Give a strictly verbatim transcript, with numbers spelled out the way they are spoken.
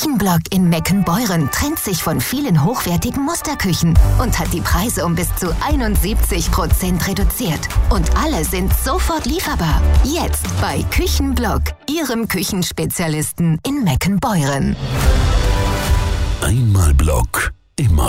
Küchenblock in Meckenbeuren trennt sich von vielen hochwertigen Musterküchen und hat die Preise um bis zu einundsiebzig Prozent reduziert. Und alle sind sofort lieferbar. Jetzt bei Küchenblock, Ihrem Küchenspezialisten in Meckenbeuren. Einmal Block, immer